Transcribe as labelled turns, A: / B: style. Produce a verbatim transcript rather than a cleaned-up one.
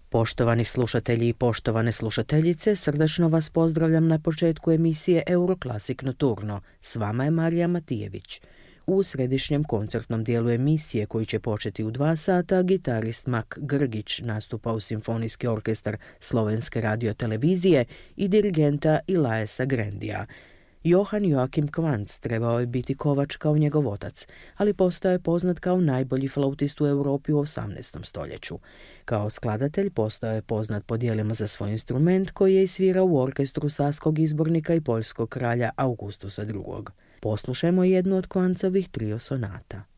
A: Poštovani slušatelji i poštovane slušateljice, srdačno vas pozdravljam na početku emisije Euroclassic Nocturno. S vama je Marija Matijević. U središnjem koncertnom dijelu emisije, koji će početi u dva sata, gitarist Mak Grgić nastupa u Simfonijski orkestar Slovenske radiotelevizije i dirigenta Ilajesa Grendija. Johan Joakim Kvanc trebao je biti kovač kao njegov otac, ali postao je poznat kao najbolji flautist u Europi u osamnaestom stoljeću. Kao skladatelj postao je poznat po djelima za svoj instrument koji je svirao u orkestru saskog izbornika i poljskog kralja Augustusa drugog. Poslušajmo jednu od Kvancovih trio sonata.